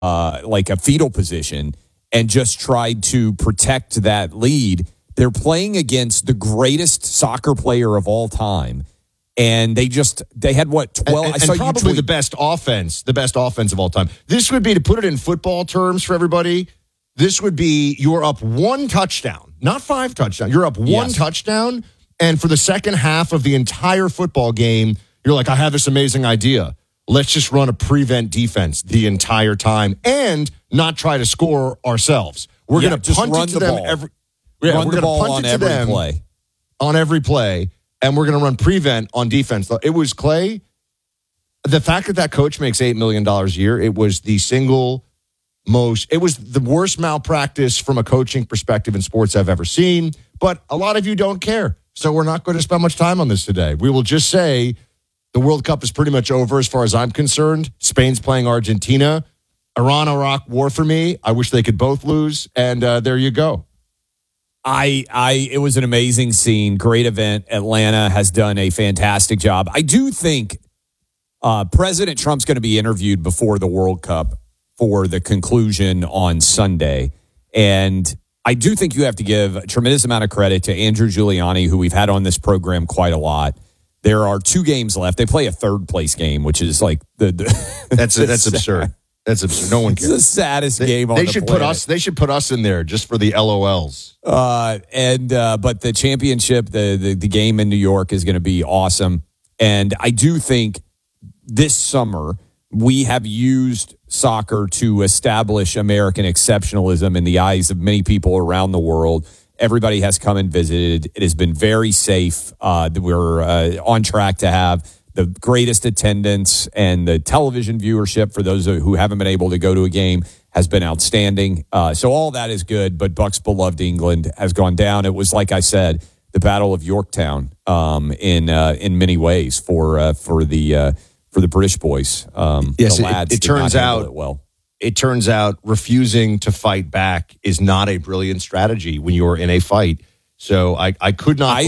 like a fetal position and just tried to protect that lead. They're playing against the greatest soccer player of all time. And they had what, 12? And probably the best offense of all time. This would be, to put it in football terms for everybody, this would be you're up one touchdown, not 5 touchdowns. You're up one touchdown. And for the second half of the entire football game, you're like, I have this amazing idea. Let's just run a prevent defense the entire time and not try to score ourselves. We're going to punt it to them we're going to punt it to them on every play, and we're going to run prevent on defense. It was Clay. The fact that coach makes $8 million a year, it was the worst malpractice from a coaching perspective in sports I've ever seen. But a lot of you don't care. So we're not going to spend much time on this today. We will just say the World Cup is pretty much over as far as I'm concerned. Spain's playing Argentina. Iran-Iraq war for me. I wish they could both lose. And there you go. It was an amazing scene. Great event. Atlanta has done a fantastic job. I do think President Trump's going to be interviewed before the World Cup for the conclusion on Sunday. And I do think you have to give a tremendous amount of credit to Andrew Giuliani, who we've had on this program quite a lot. There are 2 games left. They play a third-place game, which is like that's absurd. That's absurd. No one cares. It's the saddest game on the planet. They should put us in there just for the LOLs. But the championship, the game in New York is going to be awesome. And I do think this summer we have used soccer to establish American exceptionalism in the eyes of many people around the world. Everybody has come and visited. It has been very safe. We're on track to have the greatest attendance, and the television viewership for those who haven't been able to go to a game has been outstanding. So all that is good, but Buck's beloved England has gone down. It was, like I said, the Battle of Yorktown in many ways for the British boys. Yes, the lads it turns out well. It turns out refusing to fight back is not a brilliant strategy when you're in a fight. So I could not.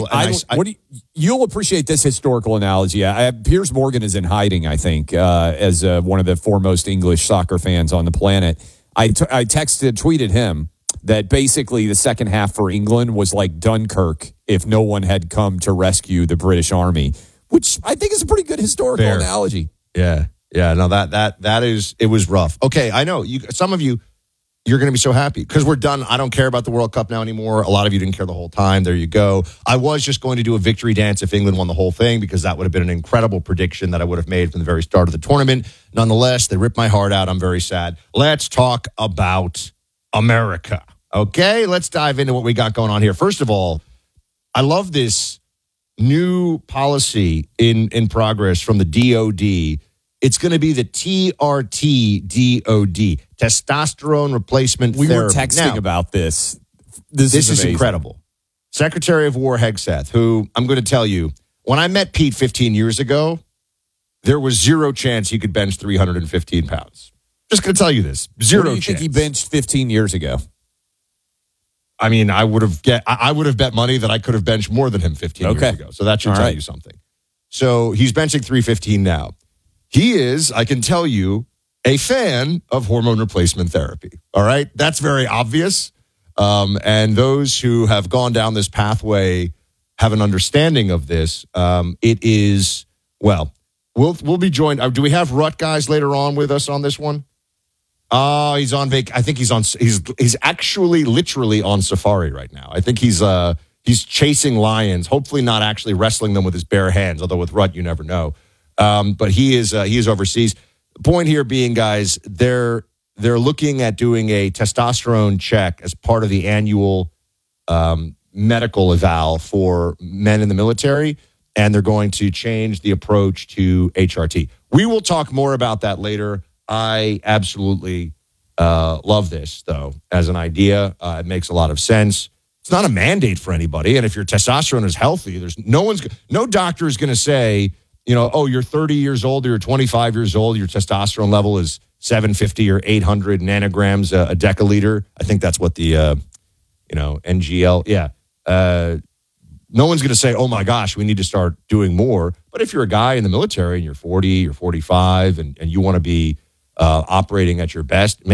You'll appreciate this historical analogy. Piers Morgan is in hiding, I think, as one of the foremost English soccer fans on the planet. I tweeted him that basically the second half for England was like Dunkirk if no one had come to rescue the British Army, which I think is a pretty good historical analogy. Yeah. No, that is, it was rough. Okay, I know some of you. You're going to be so happy because we're done. I don't care about the World Cup now anymore. A lot of you didn't care the whole time. There you go. I was just going to do a victory dance if England won the whole thing because that would have been an incredible prediction that I would have made from the very start of the tournament. Nonetheless, they ripped my heart out. I'm very sad. Let's talk about America. Okay, let's dive into what we got going on here. First of all, I love this new policy in progress from the DOD. It's going to be the TRT DOD, testosterone replacement therapy. We were texting about this. This is incredible. Secretary of War Hegseth, who I'm going to tell you, when I met Pete 15 years ago, there was zero chance he could bench 315 pounds. Just going to tell you this. Zero chance. What do you think he benched 15 years ago? I mean, I would have bet money that I could have benched more than him 15 years ago. So that should tell you something. So he's benching 315 now. He is, I can tell you, a fan of hormone replacement therapy. All right? That's very obvious. And those who have gone down this pathway have an understanding of this. It is, well, we'll be joined. Do we have Rut guys later on with us on this one? He's on I think he's actually literally on safari right now. I think he's chasing lions, hopefully not actually wrestling them with his bare hands, although with Rut, you never know. But he is overseas. The point here being, guys, they're looking at doing a testosterone check as part of the annual medical eval for men in the military, and they're going to change the approach to HRT. We will talk more about that later. I absolutely love this, though, as an idea. It makes a lot of sense. It's not a mandate for anybody, and if your testosterone is healthy, there's no doctor is going to say, you're 30 years old or you're 25 years old, your testosterone level is 750 or 800 nanograms a deciliter. I think that's what the, NGL. Yeah. No one's going to say, oh my gosh, we need to start doing more. But if you're a guy in the military and you're 40 or 45 and you want to be operating at your best.